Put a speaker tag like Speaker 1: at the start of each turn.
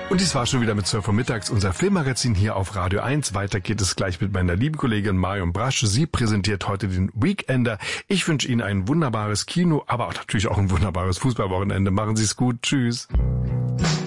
Speaker 1: Und dies war schon wieder mit 12 Uhr mittags unser Filmmagazin hier auf Radio 1. Weiter geht es gleich mit meiner lieben Kollegin Marion Brasch. Sie präsentiert heute den Weekender. Ich wünsche Ihnen ein wunderbares Kino, aber auch natürlich auch ein wunderbares Fußballwochenende. Machen Sie es gut. Tschüss.